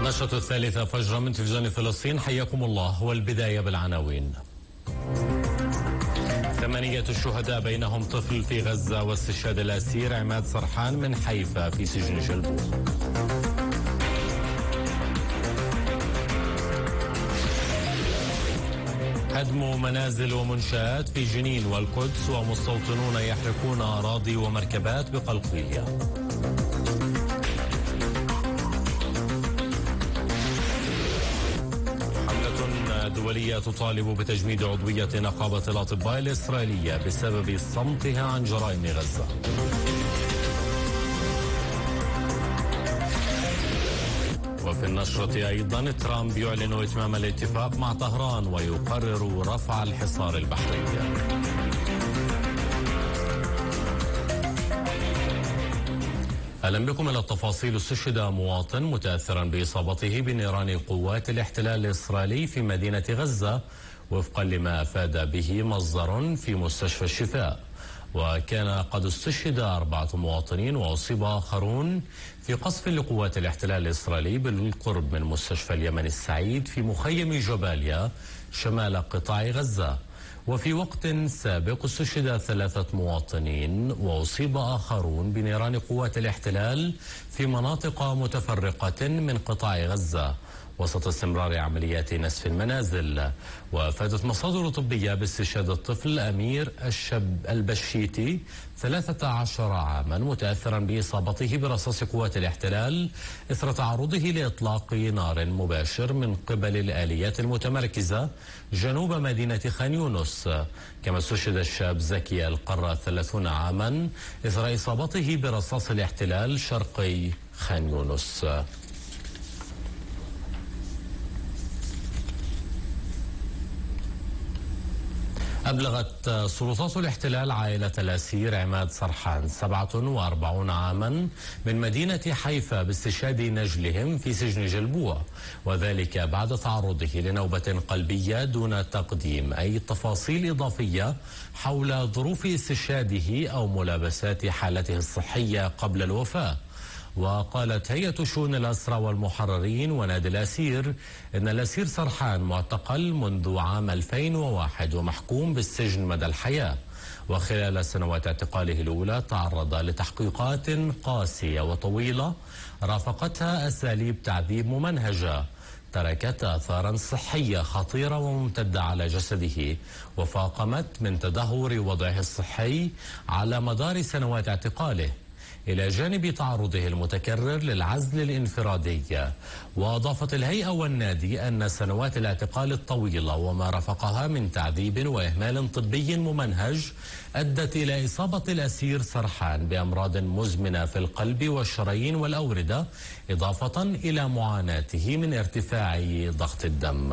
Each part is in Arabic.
النشرة الثالثة فجرا من تلفزيون فلسطين، حياكم الله. والبداية بالعناوين. 8 الشهداء بينهم طفل في غزة، واستشهاد الأسير عماد سرحان من حيفا في سجن جلبوع. هدم منازل ومنشآت في جنين والقدس، ومستوطنون يحرقون أراضي ومركبات بقلقيلية. حملة دولية تطالب بتجميد عضوية نقابة الأطباء الإسرائيلية بسبب صمتها عن جرائم غزة. وفي النشرة أيضا، ترامب يعلن إتمام الاتفاق مع طهران ويقرر رفع الحصار البحري. أهلا بكم إلى التفاصيل. استشهد مواطن متأثرا بإصابته بنيران قوات الاحتلال الإسرائيلي في مدينة غزة، وفقا لما أفاد به مصدر في مستشفى الشفاء. وكان قد استشهد 4 مواطنين وأصيب آخرون في قصف لقوات الاحتلال الإسرائيلي بالقرب من مستشفى اليمن السعيد في مخيم جباليا شمال قطاع غزة. وفي وقت سابق استشهد 3 مواطنين وأصيب آخرون بنيران قوات الاحتلال في مناطق متفرقة من قطاع غزة وسط استمرار عمليات نسف المنازل. وافادت مصادر طبية باستشهاد الطفل أمير البشيتي 13 عاما متأثرا بإصابته برصاص قوات الاحتلال إثر تعرضه لإطلاق نار مباشر من قبل الآليات المتمركزة جنوب مدينة خان يونس. كما استشهد الشاب زكي القرة 30 عاما إثر إصابته برصاص الاحتلال شرقي خان يونس. أبلغت سلطات الاحتلال عائلة الأسير عماد سرحان 47 عاما من مدينة حيفا باستشهاد نجلهم في سجن جلبوع، وذلك بعد تعرضه لنوبة قلبية دون تقديم أي تفاصيل إضافية حول ظروف استشهاده أو ملابسات حالته الصحية قبل الوفاة. وقالت هيئة شؤون الأسرى والمحررين ونادي الأسير إن الأسير سرحان معتقل منذ عام 2001 ومحكوم بالسجن مدى الحياة، وخلال سنوات اعتقاله الأولى تعرض لتحقيقات قاسية وطويلة رافقتها أساليب تعذيب ممنهجة تركت آثارا صحية خطيرة وممتدة على جسده، وفاقمت من تدهور وضعه الصحي على مدار سنوات اعتقاله، إلى جانب تعرضه المتكرر للعزل الانفرادي. وأضافت الهيئة والنادي أن سنوات الاعتقال الطويلة وما رافقها من تعذيب وإهمال طبي ممنهج أدت إلى إصابة الأسير سرحان بأمراض مزمنة في القلب والشرايين والأوردة، إضافة إلى معاناته من ارتفاع ضغط الدم.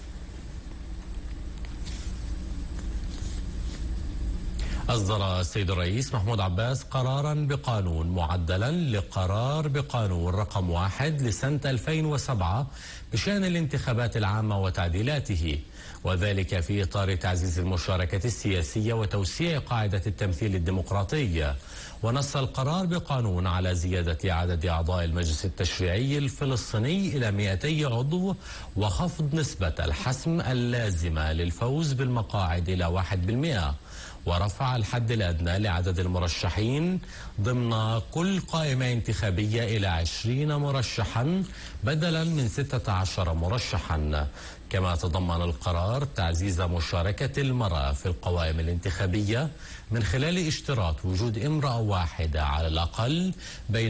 أصدر السيد الرئيس محمود عباس قرارا بقانون معدلا لقرار بقانون رقم 1 لسنة 2007 بشأن الانتخابات العامة وتعديلاته، وذلك في إطار تعزيز المشاركة السياسية وتوسيع قاعدة التمثيل الديمقراطي. ونص القرار بقانون على زيادة عدد أعضاء المجلس التشريعي الفلسطيني إلى 200 عضو، وخفض نسبة الحسم اللازمة للفوز بالمقاعد إلى 1%، ورفع الحد الأدنى لعدد المرشحين ضمن كل قائمة انتخابية إلى 20 مرشحا بدلا من 16 مرشحا. كما تضمن القرار تعزيز مشاركة المرأة في القوائم الانتخابية من خلال اشتراط وجود امرأة واحدة على الأقل بين